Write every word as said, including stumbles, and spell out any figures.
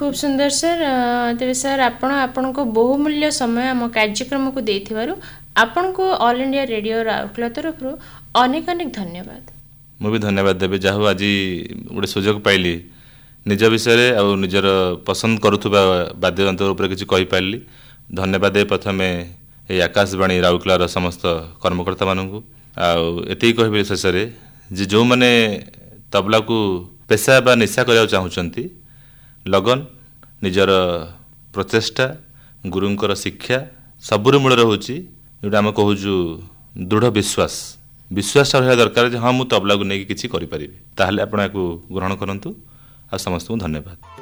खूब सुंदर सर। तेरे सर आपण आपण को बहुमूल्य समय आम कार्यक्रम को देथिबारु आपण को ऑल इंडिया रेडियो राउरकेला तरफ अनेक अनेक धन्यवाद। मु भी धन्यवाद देबे जाहु आज गोटे सुजोग पाइली निज विषय आ निजर पसंद करुथुबा वाद्य यंत्र उपर किछि कहि पाइली। धन्यवाद दे प्रथमे ए आकाशवाणी राउरकेलार समस्त कर्मकर्ता मानू आ एति कहबे शेष रे जे जो माने तबला को पेशा बा निशा करबा चाहुचंती लगन निजर प्रचेष्टा गुरुंकर शिक्षा सबुर मूल रोची जोटा आम कहूँ दृढ़ विश्वास विश्वास रहा दरकार जे हाँ मु तबला को नहीं किसी करि परिबे ताहले आपण याकू ग्रहण करंतु आ समस्त को धन्यवाद।